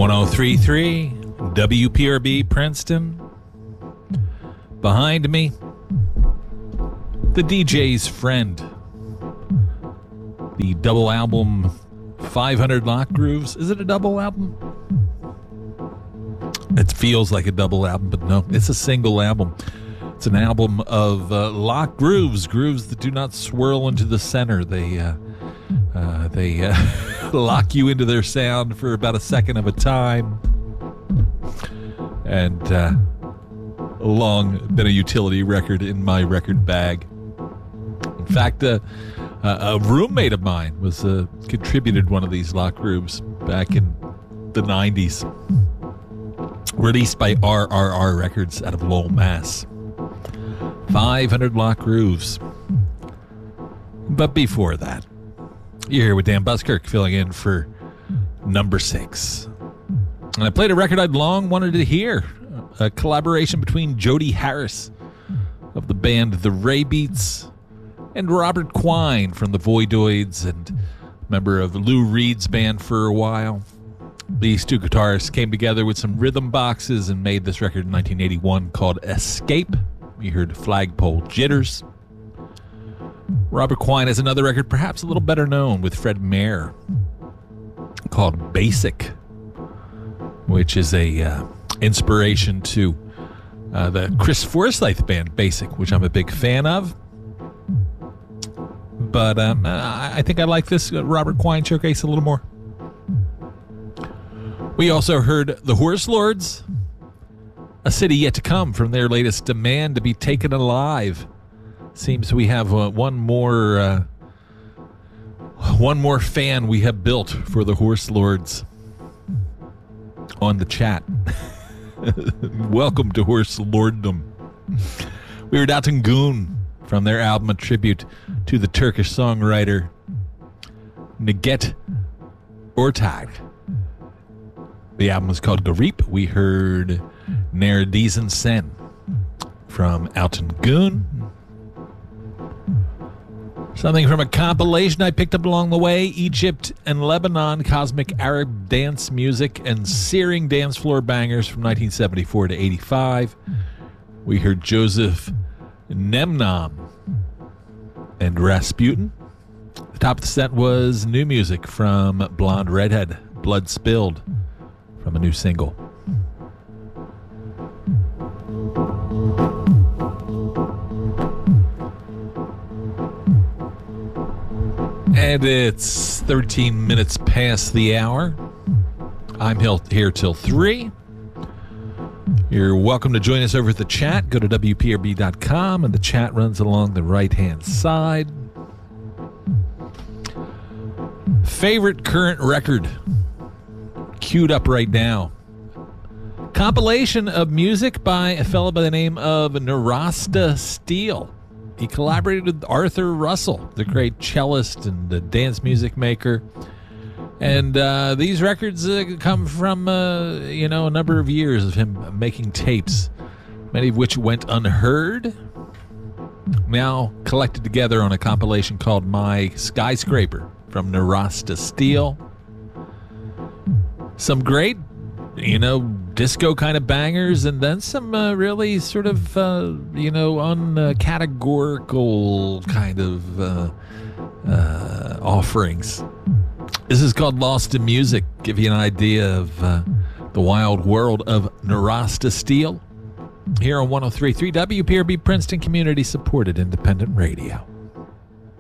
103.3 WPRB Princeton. Behind me, the DJ's friend. The double album 500 Lock Grooves. Is it a double album? It feels like a double album, but no, it's a single album. It's an album of lock grooves, grooves that do not swirl into the center. They lock you into their sound for about a second of a time. And long been a utility record in my record bag. In fact, a roommate of mine was contributed one of these lock grooves back in the 90s. Released by RRR Records out of Lowell, Mass. 500 Lock Grooves. But before that, you're here with Dan Buskirk filling in for number 6. And I played a record I'd long wanted to hear. A collaboration between Jody Harris of the band The Ray Beats and Robert Quine from the Voidoids and member of Lou Reed's band for a while. These two guitarists came together with some rhythm boxes and made this record in 1981 called Escape. We heard Flagpole Jitters. Robert Quine has another record perhaps a little better known with Fred Mayer called Basic, which is a inspiration to the Chris Forsyth band Basic, which I'm a big fan of. But I think I like this Robert Quine showcase a little more. We also heard The Horse Lords, A City Yet to Come, from their latest Demand to Be Taken Alive. Seems we have one more fan we have built for The Horse Lords on the chat. Welcome to Horse Lorddom. We heard Atangun from their album, a tribute to the Turkish songwriter Neget Ortag. The album was called Garip. We heard Neredizen Sen from Atangun. Something from a compilation I picked up along the way, Egypt and Lebanon, Cosmic Arab Dance Music and Searing Dance Floor Bangers from 1974 to 85. We heard Joseph Nemnam and Rasputin. The top of the set was new music from Blonde Redhead, Blood Spilled, from a new single. And it's 13 minutes past the hour. I'm here till 3. You're welcome to join us over at the chat. Go to WPRB.com, and the chat runs along the right-hand side. Favorite current record queued up right now. Compilation of music by a fellow by the name of Narasta Steele. He collaborated with Arthur Russell, the great cellist and the dance music maker. And these records come from, a number of years of him making tapes, many of which went unheard, now collected together on a compilation called My Skyscraper from Narasta Steele. Some great, disco kind of bangers, and then some really sort of, uncategorical kind of offerings. This is called Lost in Music. Give you an idea of the wild world of Narasta Steele here on 103.3 WPRB Princeton, community supported independent radio.